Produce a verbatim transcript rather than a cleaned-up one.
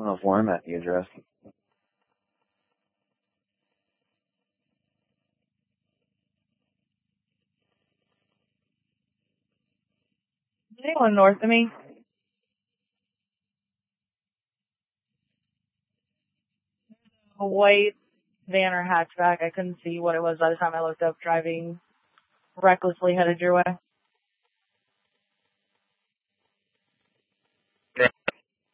don't know where I'm at the address. Is anyone north of me? A white van or hatchback. I couldn't see what it was by the time I looked up, driving recklessly headed your way.